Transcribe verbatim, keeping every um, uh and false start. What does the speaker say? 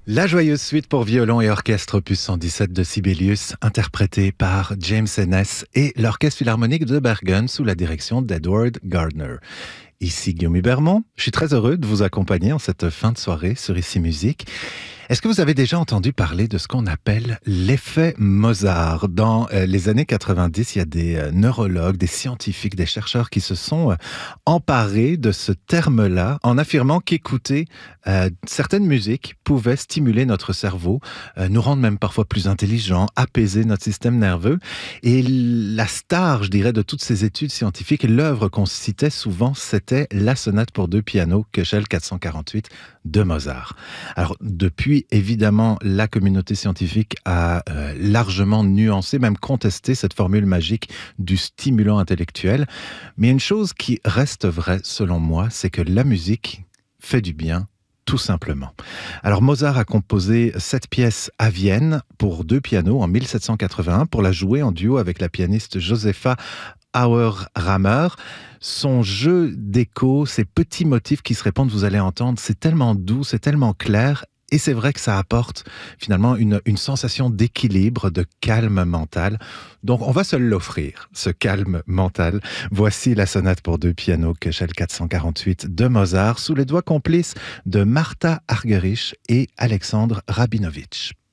La joyeuse suite pour violon et orchestre opus cent dix-sept de Sibelius, interprétée par James Ennis et l'Orchestre Philharmonique de Bergen sous la direction d'Edward Gardner. Ici Guillaume Hubermont, je suis très heureux de vous accompagner en cette fin de soirée sur Ici Musique. Est-ce que vous avez déjà entendu parler de ce qu'on appelle l'effet Mozart? Dans euh, les années quatre-vingt-dix, il y a des euh, neurologues, des scientifiques, des chercheurs qui se sont euh, emparés de ce terme-là en affirmant qu'écouter euh, certaines musiques pouvait stimuler notre cerveau, euh, nous rendre même parfois plus intelligents, apaiser notre système nerveux. Et la star, je dirais, de toutes ces études scientifiques, l'œuvre qu'on citait souvent, c'était la sonate pour deux pianos, Köchel quatre cent quarante-huit de Mozart. Alors, depuis, évidemment, la communauté scientifique a euh, largement nuancé, même contesté cette formule magique du stimulant intellectuel. Mais une chose qui reste vraie, selon moi, c'est que la musique fait du bien, tout simplement. Alors, Mozart a composé cette pièce à Vienne pour deux pianos en mille sept cent quatre-vingt-un pour la jouer en duo avec la pianiste Josefa Auer-Rammer. Son jeu d'écho, ces petits motifs qui se répondent, vous allez entendre, c'est tellement doux, c'est tellement clair. Et c'est vrai que ça apporte finalement une, une sensation d'équilibre, de calme mental. Donc on va se l'offrir, ce calme mental. Voici la sonate pour deux pianos Köchel quatre cent quarante-huit de Mozart, sous les doigts complices de Martha Argerich et Alexandre Rabinovitch.